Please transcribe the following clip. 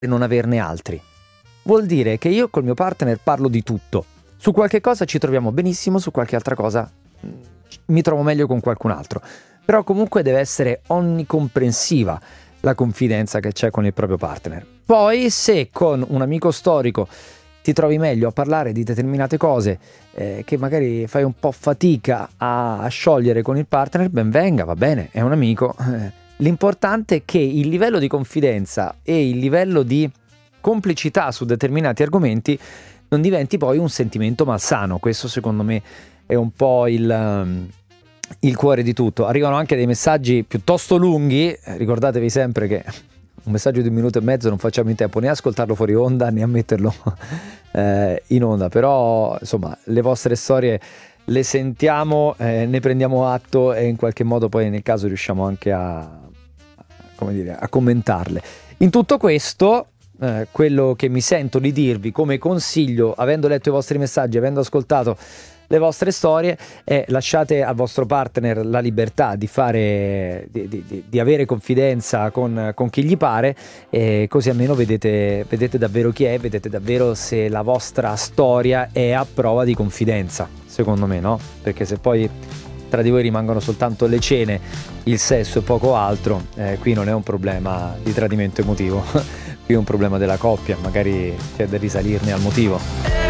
non averne altri. Vuol dire che io col mio partner parlo di tutto. Su qualche cosa ci troviamo benissimo, su qualche altra cosa mi trovo meglio con qualcun altro. Però comunque deve essere onnicomprensiva la confidenza che c'è con il proprio partner. Poi se con un amico storico ti trovi meglio a parlare di determinate cose che magari fai un po' fatica a sciogliere con il partner, ben venga, va bene, è un amico. L'importante è che il livello di confidenza e il livello di complicità su determinati argomenti non diventi poi un sentimento malsano. Questo secondo me è un po' il cuore di tutto. Arrivano anche dei messaggi piuttosto lunghi, ricordatevi sempre che un messaggio di 1 minuto e mezzo non facciamo in tempo né a ascoltarlo fuori onda né a metterlo in onda, però insomma le vostre storie le sentiamo, ne prendiamo atto e in qualche modo poi nel caso riusciamo anche a commentarle. In tutto questo quello che mi sento di dirvi come consiglio, avendo letto i vostri messaggi, avendo ascoltato le vostre storie, lasciate al vostro partner la libertà di fare di avere confidenza con chi gli pare, così almeno vedete davvero chi è, vedete davvero se la vostra storia è a prova di confidenza, secondo me, no? Perché se poi tra di voi rimangono soltanto le cene, il sesso e poco altro, qui non è un problema di tradimento emotivo, qui è un problema della coppia, magari c'è da risalirne al motivo.